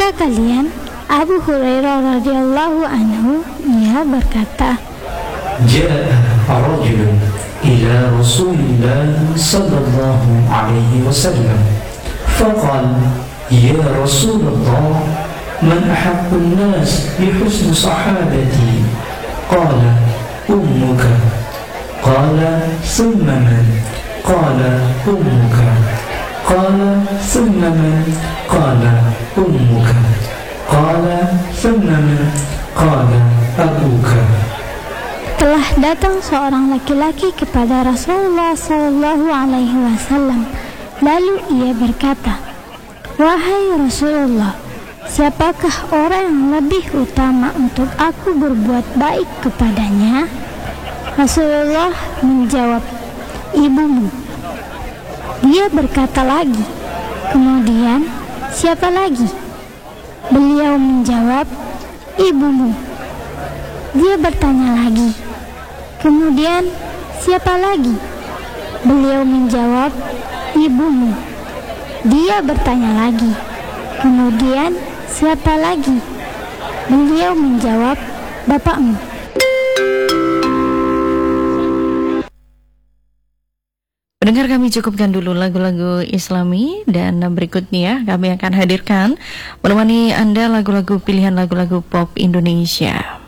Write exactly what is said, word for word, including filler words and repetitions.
Kata kalian, Abu Hurairah radhiyallahu anhu, ia berkata, Ja'a rajulun ila Rasulillah sallallahu alaihi wasallam faqala ya Rasulullah man ahabbun nas bi husni sahabati qala ummuka qala thumma man qala ummuka qala thumma man qala ummuka qala thumma man qala abuka. telah datang seorang laki-laki kepada Rasulullah Sallallahu Alaihi Wasallam. Lalu ia berkata, wahai Rasulullah, siapakah orang yang lebih utama untuk aku berbuat baik kepadanya? Rasulullah menjawab, ibumu. Dia berkata lagi, kemudian siapa lagi? Beliau menjawab, ibumu. Dia bertanya lagi, kemudian siapa lagi? Beliau menjawab, ibumu. Dia bertanya lagi, kemudian siapa lagi? Beliau menjawab, bapakmu. Pendengar, kami cukupkan dulu lagu-lagu Islami, dan berikutnya kami akan hadirkan menemani Anda lagu-lagu pilihan lagu-lagu pop Indonesia.